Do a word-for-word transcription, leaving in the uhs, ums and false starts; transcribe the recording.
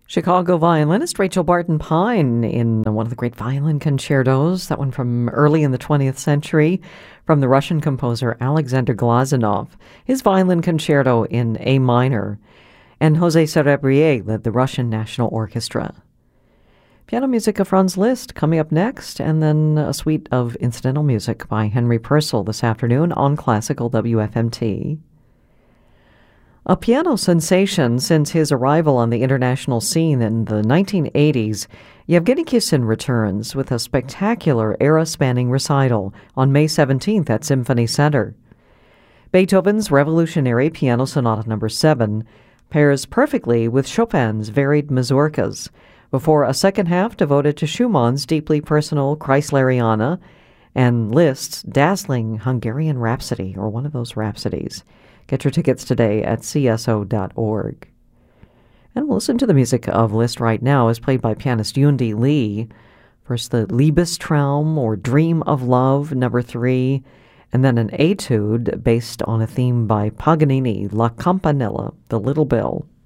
Chicago violinist Rachel Barton Pine in one of the great violin concertos, that one from early in the twentieth century, from the Russian composer Alexander Glazunov, his violin concerto in A minor, and José Cerebrier led the Russian National Orchestra. Piano music of Franz Liszt coming up next, and then a suite of incidental music by Henry Purcell this afternoon on Classical W F M T. A piano sensation since his arrival on the international scene in the nineteen eighties, Yevgeny Kissin returns with a spectacular era-spanning recital on May seventeenth at Symphony Center. Beethoven's Revolutionary Piano Sonata Number seven pairs perfectly with Chopin's varied mazurkas, before a second half devoted to Schumann's deeply personal Kreisleriana and Liszt's dazzling Hungarian Rhapsody, or one of those rhapsodies. Get your tickets today at C S O dot org. And we'll listen to the music of Liszt right now as played by pianist Yundi Lee. First the Liebestraum, or Dream of Love, number three, and then an etude based on a theme by Paganini, La Campanella, the Little Bell.